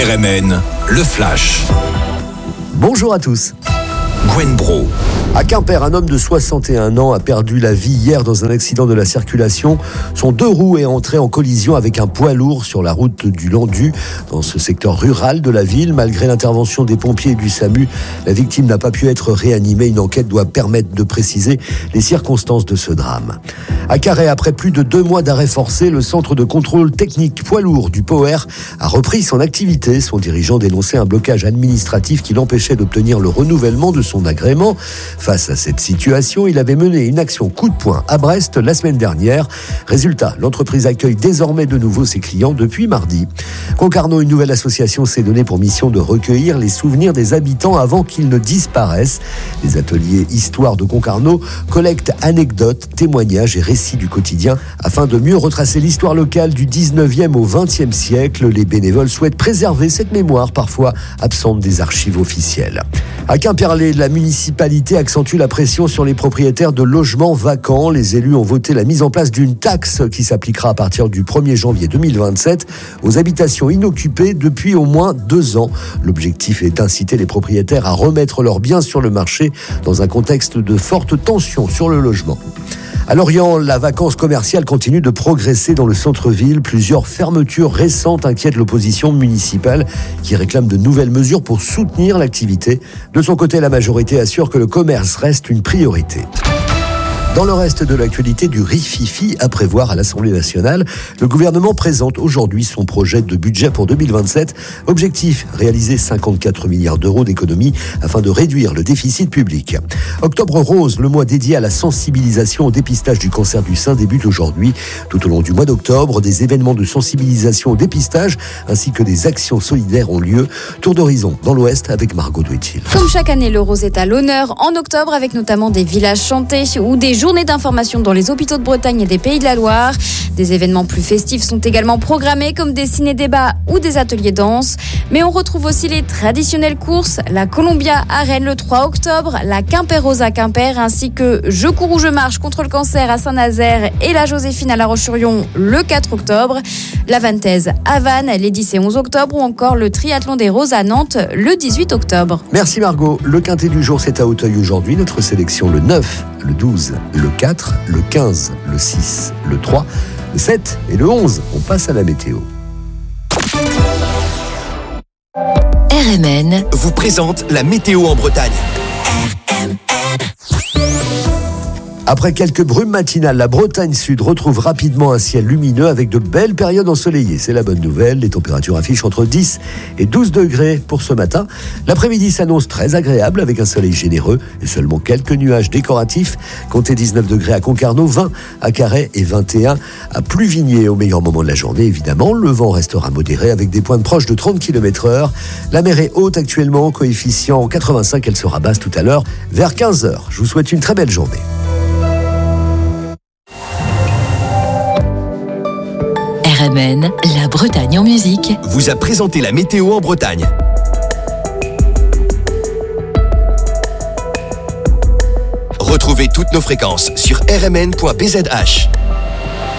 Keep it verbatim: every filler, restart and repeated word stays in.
R M N, le Flash. Bonjour à tous. Gwen Bro. À Quimper, un homme de soixante et un ans a perdu la vie hier dans un accident de la circulation. Son deux roues est entré en collision avec un poids lourd sur la route du Landu, dans ce secteur rural de la ville. Malgré l'intervention des pompiers et du SAMU, la victime n'a pas pu être réanimée. Une enquête doit permettre de préciser les circonstances de ce drame. À Carhaix, après plus de deux mois d'arrêt forcé, le centre de contrôle technique poids lourd du Power a repris son activité. Son dirigeant dénonçait un blocage administratif qui l'empêchait d'obtenir le renouvellement de son agrément. Face à cette situation, il avait mené une action coup de poing à Brest la semaine dernière. Résultat, l'entreprise accueille désormais de nouveau ses clients depuis mardi. Concarneau, une nouvelle association s'est donnée pour mission de recueillir les souvenirs des habitants avant qu'ils ne disparaissent. Les ateliers Histoire de Concarneau collectent anecdotes, témoignages et récits du quotidien afin de mieux retracer l'histoire locale du dix-neuvième au vingtième siècle. Les bénévoles souhaitent préserver cette mémoire parfois absente des archives officielles. À Quimperlé, la municipalité accentue la pression sur les propriétaires de logements vacants. Les élus ont voté la mise en place d'une taxe qui s'appliquera à partir du premier janvier deux mille vingt-sept aux habitations inoccupées depuis au moins deux ans. L'objectif est d'inciter les propriétaires à remettre leurs biens sur le marché dans un contexte de forte tension sur le logement. À Lorient, la vacance commerciale continue de progresser dans le centre-ville. Plusieurs fermetures récentes inquiètent l'opposition municipale qui réclame de nouvelles mesures pour soutenir l'activité. De son côté, la majorité assure que le commerce reste une priorité. Dans le reste de l'actualité du rififi à prévoir à l'Assemblée nationale, le gouvernement présente aujourd'hui son projet de budget pour deux mille vingt-sept. Objectif, réaliser cinquante-quatre milliards d'euros d'économies afin de réduire le déficit public. Octobre rose, le mois dédié à la sensibilisation au dépistage du cancer du sein débute aujourd'hui. Tout au long du mois d'octobre, des événements de sensibilisation au dépistage ainsi que des actions solidaires ont lieu. Tour d'horizon dans l'Ouest avec Margot Douetil. Comme chaque année, le rose est à l'honneur en octobre avec notamment des villages chantés ou des journées d'information dans les hôpitaux de Bretagne et des Pays de la Loire. Des événements plus festifs sont également programmés comme des ciné-débats ou des ateliers danse. Mais on retrouve aussi les traditionnelles courses, la Columbia à Rennes le trois octobre, la Quimper Rose à Quimper ainsi que Je cours ou je marche contre le cancer à Saint-Nazaire et la Joséphine à La Roche-sur-Yon le quatre octobre, la Vantaise à Vannes les dix et onze octobre ou encore le triathlon des Roses à Nantes le dix-huit octobre. Merci Margot. Le quintet du jour, c'est à Auteuil aujourd'hui. Notre sélection le neuf, le douze, le quatre, le quinze, le six, le trois, le sept et le onze. On passe à la météo. R M N vous présente la météo en Bretagne. Après quelques brumes matinales, la Bretagne Sud retrouve rapidement un ciel lumineux avec de belles périodes ensoleillées. C'est la bonne nouvelle. Les températures affichent entre dix et douze degrés pour ce matin. L'après-midi s'annonce très agréable avec un soleil généreux et seulement quelques nuages décoratifs. Comptez dix-neuf degrés à Concarneau, vingt à Carhaix et vingt et un à Pluvigné au meilleur moment de la journée. Évidemment, le vent restera modéré avec des pointes proches de trente kilomètres heure. La mer est haute actuellement, coefficient quatre-vingt-cinq. Elle sera basse tout à l'heure vers quinze heures. Je vous souhaite une très belle journée. R M N, la Bretagne en musique, vous a présenté la météo en Bretagne. Retrouvez toutes nos fréquences sur r m n point b z h.